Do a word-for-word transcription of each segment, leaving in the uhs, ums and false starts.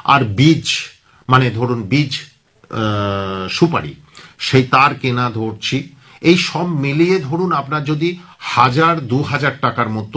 আর বীজ মানে ধরুন বীজ সুপারি সেই তার কেনা ধরছি, এই সব মিলিয়ে ধরুন আপনার যদি হাজার দু হাজার টাকার মতো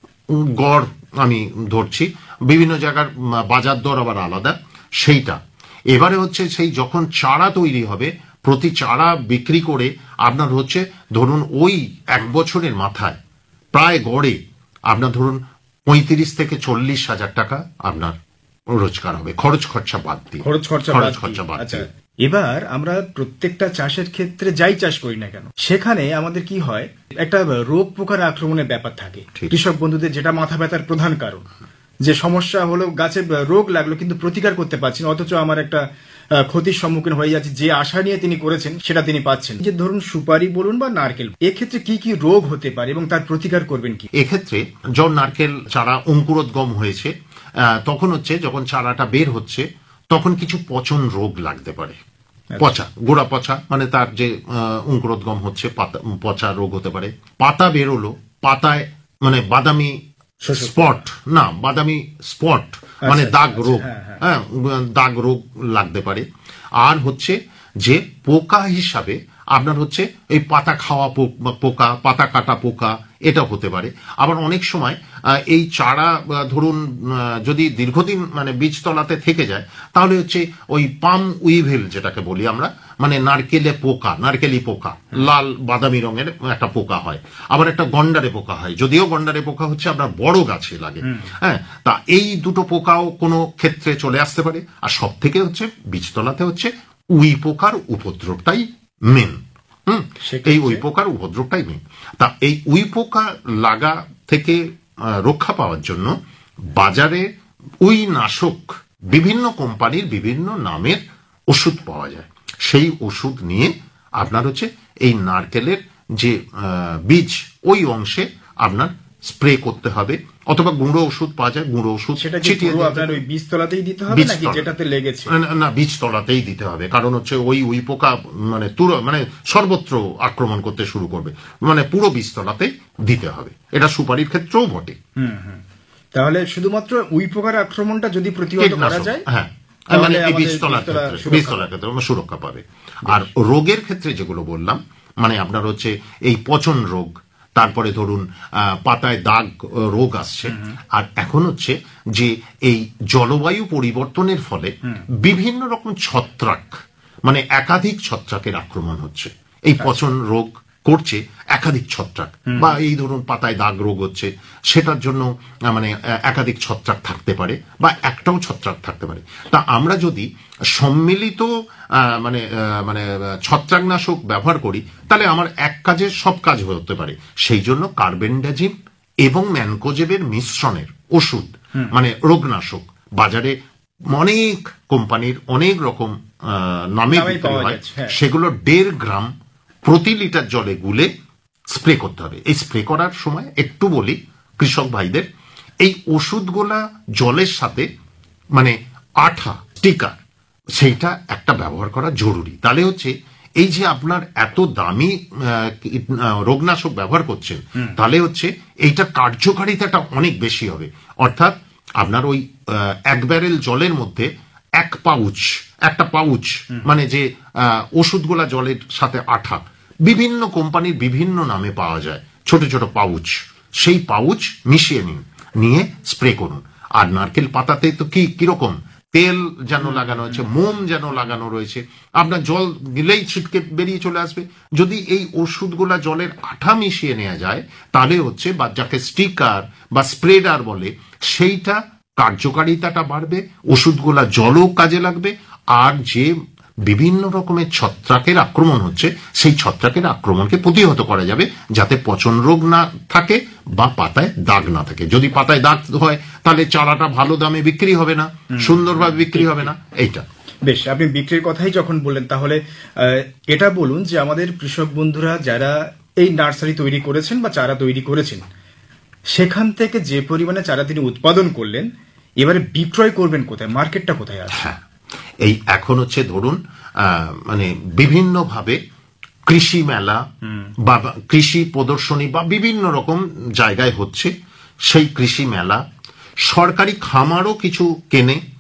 গড় আমি ধরছি, বিভিন্ন জায়গার বাজার দর আবার আলাদা সেইটা। এবারে হচ্ছে সেই যখন চারা তৈরি হবে, প্রতি চারা বিক্রি করে আপনার হচ্ছে ধরুন ওই এক বছরের মাথায় প্রায় গড়ে আপনার ধরুন পঁয়ত্রিশ থেকে চল্লিশ হাজার টাকা আপনার রোজগার হবে, খরচ খরচা বাদ দিয়ে। খরচ খরচা খরচ খরচা বাদ দিয়ে। এবার আমরা প্রত্যেকটা চাষের ক্ষেত্রে যাই চাষ করি না কেন, সেখানে আমাদের কি হয়, একটা রোগ পোকার আক্রমণের ব্যাপার থাকে। কৃষক বন্ধুদের যেটা মাথা ব্যথার প্রধান কারণ, যে সমস্যা হলো গাছে রোগ লাগলো কিন্তু প্রতিকার করতে পারছেন, অথচ আমার একটা ক্ষতির সম্মুখীন হয়ে যাচ্ছে, যে আশা নিয়ে তিনি করেছেন সেটা তিনি পাচ্ছেন। যে ধরুন সুপারি বলুন বা নারকেল, এক্ষেত্রে কি কি রোগ হতে পারে এবং তার প্রতিকার করবেন কি? এক্ষেত্রে যখন নারকেল চারা অঙ্কুরোদ্গম হয়েছে তখন হচ্ছে যখন চারাটা বের হচ্ছে তখন কিছু পচন রোগ লাগতে পারে। পচা, গোড়া পচা মানে তার যে অঙ্কুরোদ্গম হচ্ছে পচা রোগ হতে পারে। পাতা বেরোলো, পাতায় মানে বাদামি স্পট, না বাদামি স্পট মানে দাগ রোগ, হ্যাঁ দাগ রোগ লাগতে পারে। আর হচ্ছে যে পোকা হিসাবে আপনার হচ্ছে এই পাতা খাওয়া পোকা, পাতা কাটা পোকা, এটা হতে পারে। আবার অনেক সময় এই চারা ধরুন যদি দীর্ঘদিন মানে বীজতলাতে থেকে যায় তাহলে হচ্ছে ওই পাম উইভেল যেটাকে বলি আমরা, মানে নারকেলে পোকা, নারকেলি পোকা, লাল বাদামি রঙের একটা পোকা হয়। আবার একটা গন্ডারে পোকা হয়, যদিও গন্ডারে পোকা হচ্ছে আপনার বড় গাছে লাগে। হ্যাঁ, তা এই দুটো পোকাও কোনো ক্ষেত্রে চলে আসতে পারে। আর সব থেকে হচ্ছে বীজতলাতে হচ্ছে উই পোকার উপদ্রবটাই মেন। হুম, এই উই পোকার উপদ্রবটাই মেন। তা এই উই পোকা লাগা থেকে রক্ষা পাওয়ার জন্য বাজারে উই নাশক বিভিন্ন কোম্পানির বিভিন্ন নামের ওষুধ পাওয়া যায়। সেই ওষুধ নিয়ে আপনার হচ্ছে এই নারকেলের যে বীজ ওই অংশে আপনার স্প্রে করতে হবে, অথবা গুঁড়ো ওষুধ পাওয়া যায়, গুঁড়ো ওষুধ ছিটিয়ে আপনার ওই বীজতলাতেই দিতে হবে নাকি যেটাতে লেগেছে? না, বীজতলাতেই দিতে হবে, কারণ হচ্ছে ওই উই পোকা মানে তুর মানে সর্বত্র আক্রমণ করতে শুরু করবে, মানে পুরো বীজতলাতেই দিতে হবে। এটা সুপারির ক্ষেত্রেও বটে। হুম হুম তাহলে শুধুমাত্র উই পোকার আক্রমণটা যদি প্রতিহত করা যায়, হ্যাঁ মানে এই বীজতলার ক্ষেত্রে বীজতলার ক্ষেত্রে সুরক্ষা পাবে। আর রোগের ক্ষেত্রে যেগুলো বললাম, মানে আপনার হচ্ছে এই পচন রোগ, তারপরে ধরুন পাতায় দাগ রোগ আসছে। আর এখন হচ্ছে যে এই জলবায়ু পরিবর্তনের ফলে বিভিন্ন রকম ছত্রাক মানে একাধিক ছত্রাকের আক্রমণ হচ্ছে, এই পচন রোগ করছে একাধিক ছত্রাক, বা এই ধরুন পাতায় দাগ রোগ হচ্ছে, সেটার জন্য মানে একাধিক ছত্রাক থাকতে পারে বা একটাও ছত্রাক থাকতে পারে। তা আমরা যদি সম্মিলিত মানে মানে ছত্রাকনাশক ব্যবহার করি তাহলে আমার এক কাজে সব কাজ হতে পারে। সেই জন্য কার্বেন্ডাজিম এবং ম্যানকোজেবের মিশ্রণের ওষুধ মানে রোগনাশক বাজারে অনেক কোম্পানির অনেক রকম নামে বিক্রি হয়, সেগুলো দেড় গ্রাম প্রতি লিটার জলে গুলে স্প্রে করতে হবে। এই স্প্রে করার সময় একটু বলি কৃষক ভাইদের, এই ওষুধগুলা জলের সাথে মানে আঠা টিকা সেইটা একটা ব্যবহার করা জরুরি। তাহলে হচ্ছে এই যে আপনার এত দামি রোগনাশক ব্যবহার করছেন, তাহলে হচ্ছে এইটা কার্যকারিতাটা অনেক বেশি হবে। অর্থাৎ আপনার ওই এক ব্যারেল জলের মধ্যে এক পাউচ একটা পাউচ মানে যে ওষুধগুলা জলের সাথে আঠা বিভিন্ন কোম্পানির বিভিন্ন নামে পাওয়া যায়, ছোট ছোট পাউচ, সেই পাউচ মিশিয়ে নিন, নিয়ে স্প্রে করুন। আর নারকেল পাতাতে তো কি কিরকম তেল যেন লাগানো হয়েছে, মোম যেন লাগানো রয়েছে, আপনার জল দিলেই ছিটকে বেরিয়ে চলে আসবে। যদি এই ওষুধগুলা জলের আঠা মিশিয়ে নেওয়া যায় তাহলে হচ্ছে বা যাকে স্টিকার বা স্প্রেডার বলে সেইটা কার্যকারিতাটা বাড়বে, ওষুধগুলা জলও কাজে লাগবে। আর যে বিভিন্ন রকমের ছত্রাকের আক্রমণ হচ্ছে সেই ছত্রাকের আক্রমণকে প্রতিহত করা যাবে, যাতে পচন রোগ না থাকে বা পাতায় দাগ না থাকে। যদি পাতায় দাগ হয় তাহলে চারাটা ভালো দামে বিক্রি হবে না, সুন্দরভাবে বিক্রি হবে না। এইটা বেশ, আপনি বিক্রির কথাই যখন বললেন তাহলে এটা বলুন যে আমাদের কৃষক বন্ধুরা যারা এই নার্সারি তৈরি করেছেন বা চারা তৈরি করেছেন, সেখান থেকে যে পরিমাণে চারা তিনি উৎপাদন করলেন, এবারে বিক্রয় করবেন কোথায়, মার্কেটটা কোথায় আছে? হ্যাঁ, এই এখন হচ্ছে ধরুন মানে বিভিন্ন ভাবে কৃষি মেলা বা কৃষি প্রদর্শনী বা বিভিন্ন রকম জায়গায় হচ্ছে সেই কৃষি মেলা, সরকারি খামারও কিছু কেনে